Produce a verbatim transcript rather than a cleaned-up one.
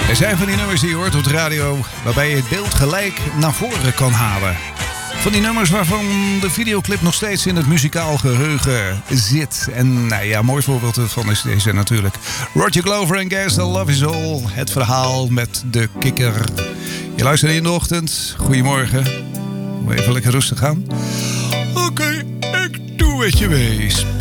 Er zijn van die nummers die je hoort op de radio, waarbij je het beeld gelijk naar voren kan halen. Van die nummers waarvan de videoclip nog steeds in het muzikaal geheugen zit. En nou ja, een mooi voorbeeld ervan is deze natuurlijk. Roger Glover en Guess, The Love Is All. Het verhaal met de kikker. Je luistert in de ochtend. Goedemorgen. Moet even lekker rustig gaan. Oké, okay, ik doe het je wees.